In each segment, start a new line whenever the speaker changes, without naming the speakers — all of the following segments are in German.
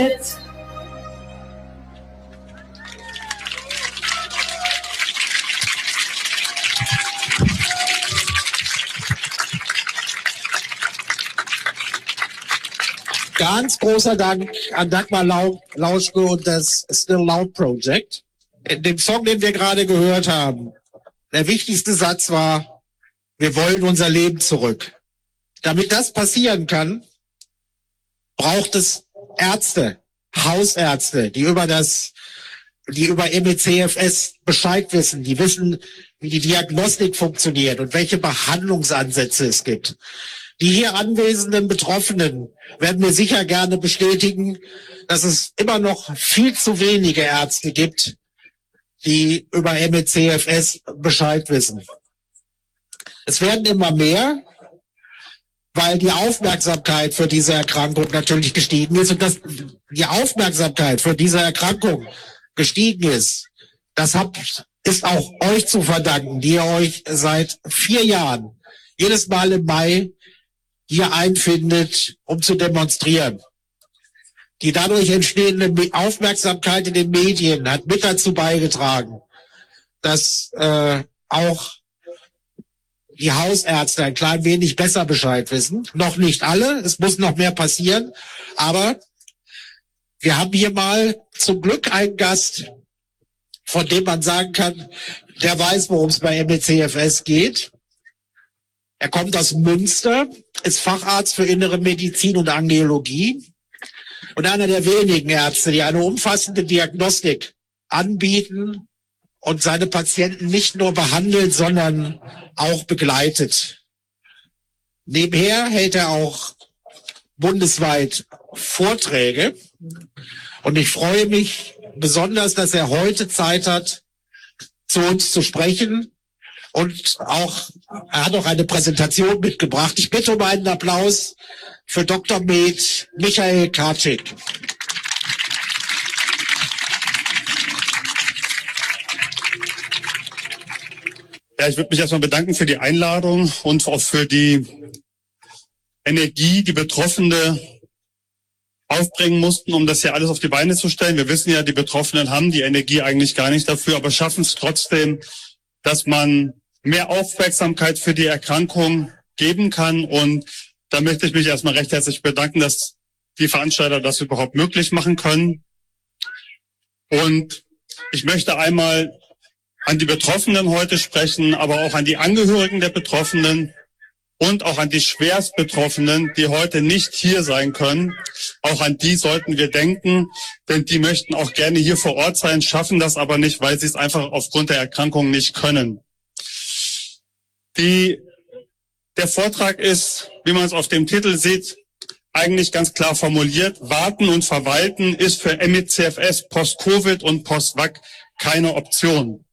Ganz großer Dank an Dagmar Lauschke und das Still Loud Project. In dem Song, den wir gerade gehört haben, der wichtigste Satz war: Wir wollen unser Leben zurück. Damit das passieren kann, braucht es Ärzte, Hausärzte, die über ME/CFS Bescheid wissen, die wissen, wie die Diagnostik funktioniert und welche Behandlungsansätze es gibt. Die hier anwesenden Betroffenen werden mir sicher gerne bestätigen, dass es immer noch viel zu wenige Ärzte gibt, die über ME/CFS Bescheid wissen. Es werden immer mehr, weil die Aufmerksamkeit für diese Erkrankung natürlich gestiegen ist. Und dass die Aufmerksamkeit für diese Erkrankung gestiegen ist, ist auch euch zu verdanken, die ihr euch seit 4 Jahren jedes Mal im Mai hier einfindet, um zu demonstrieren. Die dadurch entstehende Aufmerksamkeit in den Medien hat mit dazu beigetragen, dass auch die Hausärzte ein klein wenig besser Bescheid wissen. Noch nicht alle, es muss noch mehr passieren, aber wir haben hier mal zum Glück einen Gast, von dem man sagen kann, der weiß, worum es bei ME/CFS geht. Er kommt aus Münster, ist Facharzt für Innere Medizin und Angiologie und einer der wenigen Ärzte, die eine umfassende Diagnostik anbieten und seine Patienten nicht nur behandelt, sondern auch begleitet. Nebenher hält er auch bundesweit Vorträge und ich freue mich besonders, dass er heute Zeit hat, zu uns zu sprechen. Und er hat auch eine Präsentation mitgebracht. Ich bitte um einen Applaus für Dr. Med Michael Karczyk.
Ja, ich würde mich erstmal bedanken für die Einladung und auch für die Energie, die Betroffene aufbringen mussten, um das hier alles auf die Beine zu stellen. Wir wissen ja, die Betroffenen haben die Energie eigentlich gar nicht dafür, aber schaffen es trotzdem, dass man mehr Aufmerksamkeit für die Erkrankung geben kann. Und da möchte ich mich erstmal recht herzlich bedanken, dass die Veranstalter das überhaupt möglich machen können. Und ich möchte einmal an die Betroffenen heute sprechen, aber auch an die Angehörigen der Betroffenen und auch an die schwerst Betroffenen, die heute nicht hier sein können. Auch an die sollten wir denken, denn die möchten auch gerne hier vor Ort sein, schaffen das aber nicht, weil sie es einfach aufgrund der Erkrankung nicht können. Der Vortrag ist, wie man es auf dem Titel sieht, eigentlich ganz klar formuliert. Warten und verwalten ist für ME/CFS Post-Covid und Post-Vac keine Option.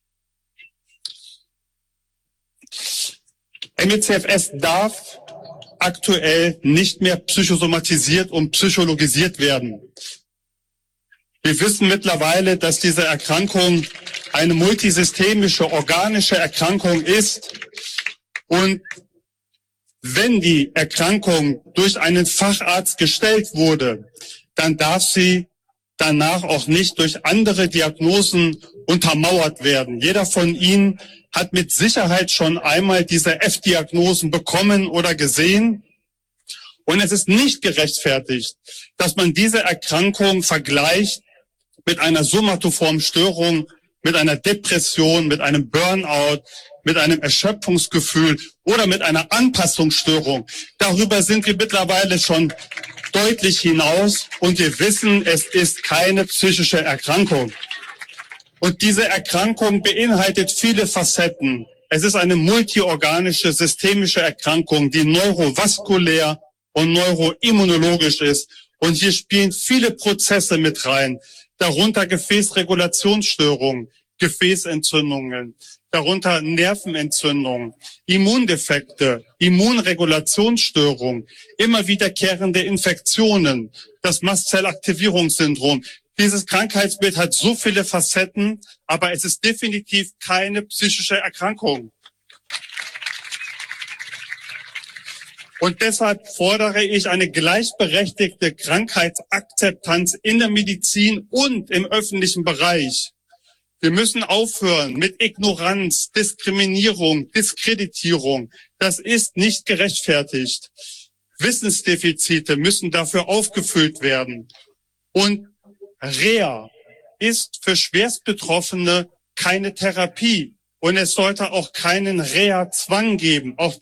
ME/CFS darf aktuell nicht mehr psychosomatisiert und psychologisiert werden. Wir wissen mittlerweile, dass diese Erkrankung eine multisystemische, organische Erkrankung ist. Und wenn die Erkrankung durch einen Facharzt gestellt wurde, dann darf sie danach auch nicht durch andere Diagnosen untermauert werden. Jeder von Ihnen hat mit Sicherheit schon einmal diese F-Diagnosen bekommen oder gesehen. Und es ist nicht gerechtfertigt, dass man diese Erkrankung vergleicht mit einer somatoformen Störung, mit einer Depression, mit einem Burnout, mit einem Erschöpfungsgefühl oder mit einer Anpassungsstörung. Darüber sind wir mittlerweile schon deutlich hinaus und wir wissen, es ist keine psychische Erkrankung. Und diese Erkrankung beinhaltet viele Facetten. Es ist eine multiorganische, systemische Erkrankung, die neurovaskulär und neuroimmunologisch ist. Und hier spielen viele Prozesse mit rein, darunter Gefäßregulationsstörungen, Gefäßentzündungen, darunter Nervenentzündungen, Immundefekte, Immunregulationsstörungen, immer wiederkehrende Infektionen, das Mastzellaktivierungssyndrom. Dieses Krankheitsbild hat so viele Facetten, aber es ist definitiv keine psychische Erkrankung. Und deshalb fordere ich eine gleichberechtigte Krankheitsakzeptanz in der Medizin und im öffentlichen Bereich. Wir müssen aufhören mit Ignoranz, Diskriminierung, Diskreditierung. Das ist nicht gerechtfertigt. Wissensdefizite müssen dafür aufgefüllt werden. Und Reha ist für Schwerstbetroffene keine Therapie. Und es sollte auch keinen Reha-Zwang geben. Auch